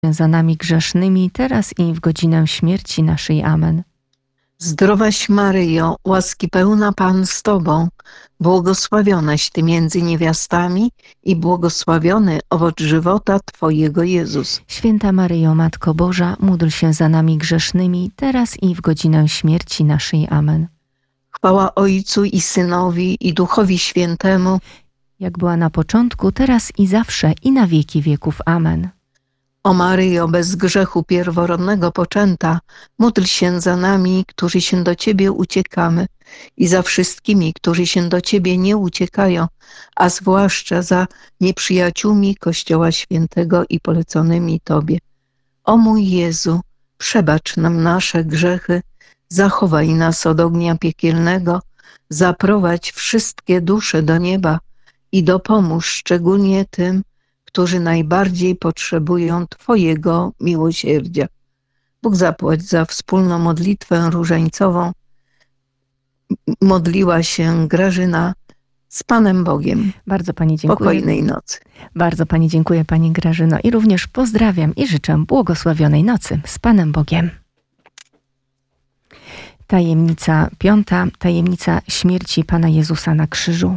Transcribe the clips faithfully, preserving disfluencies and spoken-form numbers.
za nami grzesznymi, teraz i w godzinę śmierci naszej. Amen. Zdrowaś Maryjo, łaski pełna Pan z Tobą, błogosławionaś Ty między niewiastami i błogosławiony owoc żywota Twojego Jezus. Święta Maryjo, Matko Boża, módl się za nami grzesznymi, teraz i w godzinę śmierci naszej. Amen. Chwała Ojcu i Synowi i Duchowi Świętemu, jak była na początku, teraz i zawsze, i na wieki wieków. Amen. O Maryjo, bez grzechu pierworodnego poczęta, módl się za nami, którzy się do Ciebie uciekamy, i za wszystkimi, którzy się do Ciebie nie uciekają, a zwłaszcza za nieprzyjaciółmi Kościoła Świętego i poleconymi Tobie. O mój Jezu, przebacz nam nasze grzechy, zachowaj nas od ognia piekielnego, zaprowadź wszystkie dusze do nieba i dopomóż szczególnie tym, którzy najbardziej potrzebują Twojego miłosierdzia. Bóg zapłać za wspólną modlitwę różańcową. Modliła się Grażyna z Panem Bogiem. Bardzo Pani dziękuję. Spokojnej nocy. Bardzo Pani dziękuję, Pani Grażyno, i również pozdrawiam i życzę błogosławionej nocy z Panem Bogiem. Tajemnica piąta, tajemnica śmierci Pana Jezusa na krzyżu.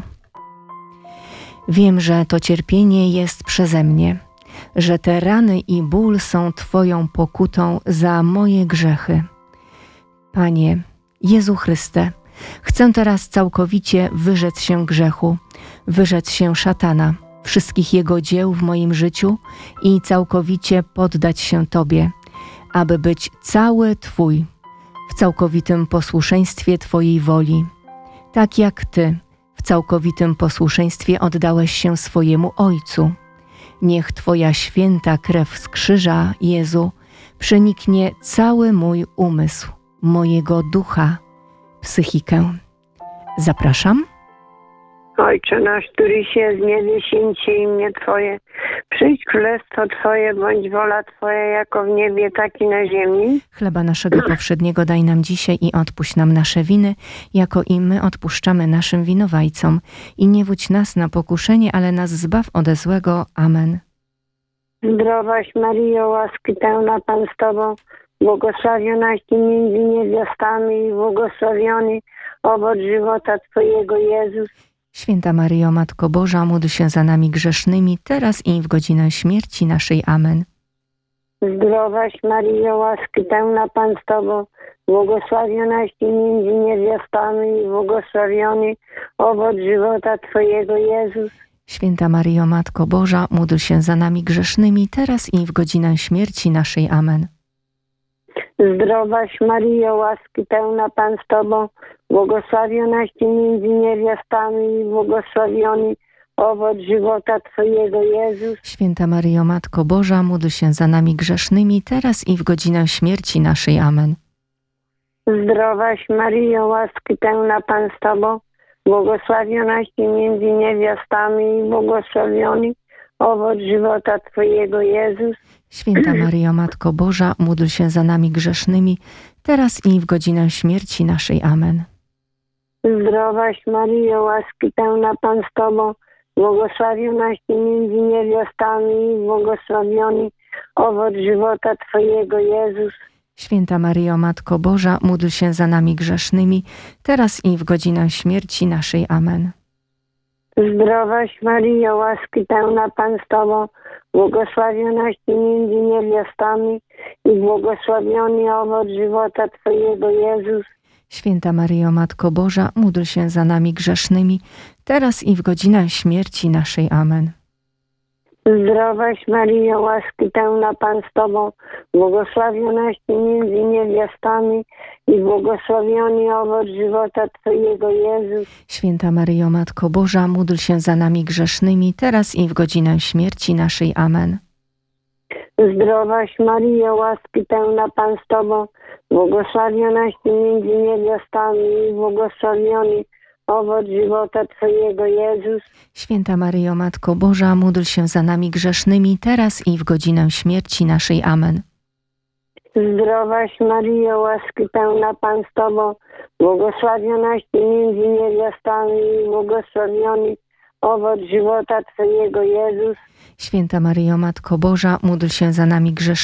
Wiem, że to cierpienie jest przeze mnie, że te rany i ból są Twoją pokutą za moje grzechy. Panie, Jezu Chryste, chcę teraz całkowicie wyrzec się grzechu, wyrzec się szatana, wszystkich jego dzieł w moim życiu i całkowicie poddać się Tobie, aby być cały Twój, w całkowitym posłuszeństwie Twojej woli, tak jak Ty w całkowitym posłuszeństwie oddałeś się swojemu Ojcu. Niech Twoja święta krew z krzyża, Jezu, przeniknie cały mój umysł, mojego ducha, psychikę. Zapraszam. Ojcze nasz, któryś jest w niebie, święć się imię Twoje. Przyjdź królestwo Twoje, bądź wola Twoja, jako w niebie, tak i na ziemi. Chleba naszego powszedniego daj nam dzisiaj i odpuść nam nasze winy, jako i my odpuszczamy naszym winowajcom. I nie wódź nas na pokuszenie, ale nas zbaw ode złego. Amen. Zdrowaś Maryjo, łaski pełna Pan z Tobą, błogosławionaś Ty między niewiastami i błogosławiony owoc żywota Twojego Jezus. Święta Maryjo, Matko Boża, módl się za nami grzesznymi, teraz i w godzinę śmierci naszej. Amen. Zdrowaś Maryjo, łaski pełna Pan z Tobą, błogosławionaś Ty między niewiastami i błogosławiony owoc żywota Twojego Jezus. Święta Maryjo, Matko Boża, módl się za nami grzesznymi, teraz i w godzinę śmierci naszej. Amen. Zdrowaś Maryjo, łaski pełna Pan z Tobą, błogosławionaś Ty między niewiastami i błogosławiony owoc żywota Twojego Jezus. Święta Maryjo, Matko Boża, módl się za nami grzesznymi, teraz i w godzinę śmierci naszej. Amen. Zdrowaś Maryjo, łaski pełna Pan z Tobą, błogosławionaś Ty między niewiastami i błogosławiony owoc żywota Twojego Jezus. Święta Maryjo, Matko Boża, módl się za nami grzesznymi, teraz i w godzinę śmierci naszej. Amen. Zdrowaś Maryjo, łaski pełna Pan z Tobą, błogosławionaś Ty między niewiastami i błogosławiony owoc żywota Twojego Jezus. Święta Maryjo, Matko Boża, módl się za nami grzesznymi, teraz i w godzinę śmierci naszej. Amen. Zdrowaś Maryjo, łaski pełna Pan z Tobą, błogosławionaś Ty między niewiastami i błogosławiony owoc żywota Twojego Jezus. Święta Maryjo, Matko Boża, módl się za nami grzesznymi, teraz i w godzinę śmierci naszej. Amen. Zdrowaś Maryjo, łaski pełna Pan z Tobą, błogosławionaś Ty między niewiastami i błogosławiony owoc żywota Twojego Jezus. Święta Maryjo, Matko Boża, módl się za nami grzesznymi, teraz i w godzinę śmierci naszej. Amen. Zdrowaś Maryjo, łaski pełna Pan z Tobą, błogosławionaś Ty między niewiastami i błogosławiony owoc żywota Twojego Jezus. Święta Maryjo, Matko Boża, módl się za nami grzesznymi, teraz i w godzinę śmierci naszej. Amen. Zdrowaś Maryjo, łaski pełna Pan z Tobą, błogosławionaś Ty między niewiastami i błogosławiony owoc żywota Twojego Jezus. Święta Maryjo, Matko Boża, módl się za nami grzesznymi,